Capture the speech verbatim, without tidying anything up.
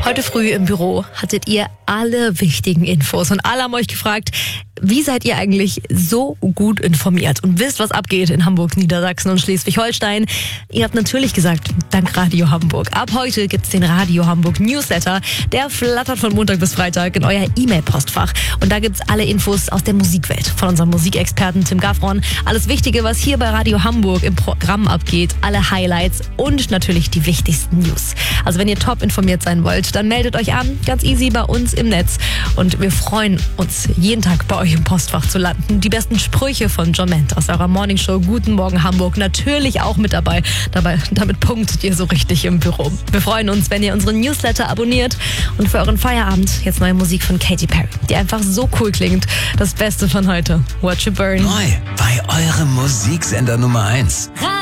Heute früh im Büro hattet ihr alle wichtigen Infos und alle haben euch gefragt, wie seid ihr eigentlich so gut informiert und wisst, was abgeht in Hamburg, Niedersachsen und Schleswig-Holstein? Ihr habt natürlich gesagt, dank Radio Hamburg. Ab heute gibt's den Radio Hamburg Newsletter. Der flattert von Montag bis Freitag in euer E-Mail-Postfach. Und da gibt's alle Infos aus der Musikwelt von unserem Musikexperten Tim Gaffron. Alles Wichtige, was hier bei Radio Hamburg im Programm abgeht. Alle Highlights und natürlich die wichtigsten News. Also wenn ihr top informiert sein wollt, dann meldet euch an. Ganz easy bei uns im Netz. Und wir freuen uns, jeden Tag bei euch im Postfach zu landen. Die besten Sprüche von John Ment aus eurer Morningshow Guten Morgen Hamburg natürlich auch mit dabei. Dabei. Damit punktet ihr so richtig im Büro. Wir freuen uns, wenn ihr unseren Newsletter abonniert und für euren Feierabend jetzt neue Musik von Katy Perry, die einfach so cool klingt. Das Beste von heute. Watch You Burn. Neu bei eurem Musiksender Nummer eins.